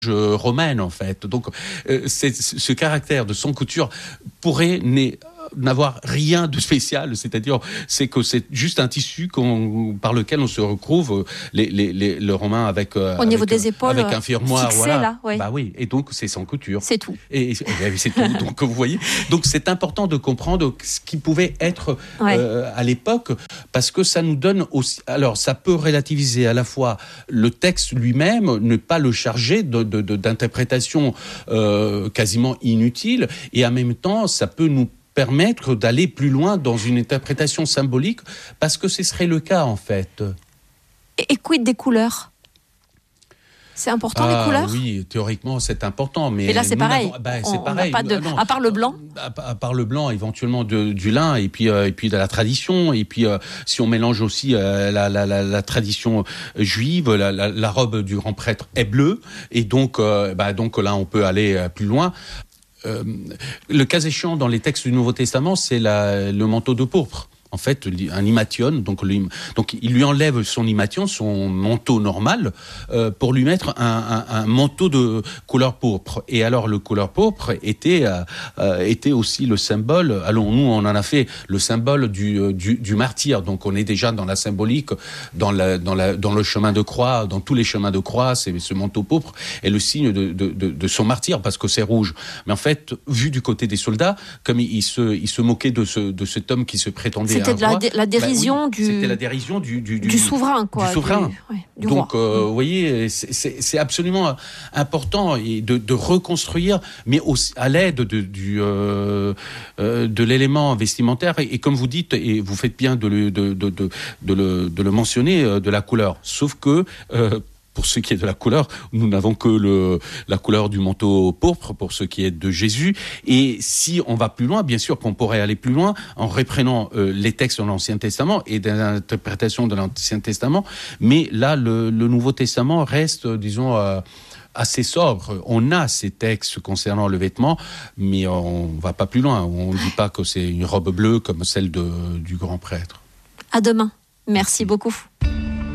romaine en fait. Donc ce caractère de sans couture pourrait n'avoir rien de spécial, c'est-à-dire c'est que c'est juste un tissu par lequel on se retrouve les Romains avec au niveau des épaules, avec un fermoir, fixé, voilà. là, oui. Bah oui, et donc c'est sans couture. C'est tout. Et c'est tout. Donc vous voyez, donc c'est important de comprendre ce qui pouvait être à l'époque, parce que ça nous donne aussi. Alors ça peut relativiser à la fois le texte lui-même, ne pas le charger d'interprétations quasiment inutiles, et en même temps ça peut nous permettre d'aller plus loin dans une interprétation symbolique, parce que ce serait le cas en fait. Et quid des couleurs ? C'est important les couleurs ? Oui, théoriquement c'est important, mais et là c'est pareil. C'est pareil. À part le blanc. À part le blanc, éventuellement du lin, et puis de la tradition, et puis si on mélange aussi la tradition juive, la robe du grand prêtre est bleue, et donc là on peut aller plus loin. Le cas échéant dans les textes du Nouveau Testament, c'est le manteau de pourpre. En fait, un himation, donc il lui enlève son himation, son manteau normal, pour lui mettre un manteau de couleur pourpre. Et alors, le couleur pourpre était aussi le symbole. Alors nous, on en a fait le symbole du martyr. Donc, on est déjà dans la symbolique, dans le chemin de croix, dans tous les chemins de croix. C'est ce manteau pourpre est le signe de son martyr, parce que c'est rouge. Mais en fait, vu du côté des soldats, comme il se moquait de cet homme qui se prétendait. C'était la dérision c'était la dérision du souverain, quoi. Du souverain. Du donc, roi. vous voyez, c'est absolument important de reconstruire, mais aussi à l'aide de l'élément vestimentaire. Et comme vous dites, et vous faites bien de le mentionner, de la couleur. Sauf que pour ce qui est de la couleur, nous n'avons que la couleur du manteau pourpre pour ce qui est de Jésus. Et si on va plus loin, bien sûr qu'on pourrait aller plus loin en reprenant les textes de l'Ancien Testament et des interprétations de l'Ancien Testament. Mais là, le Nouveau Testament reste, disons, assez sobre. On a ces textes concernant le vêtement, mais on ne va pas plus loin. On ne dit pas que c'est une robe bleue comme celle du grand prêtre. À demain. Merci beaucoup.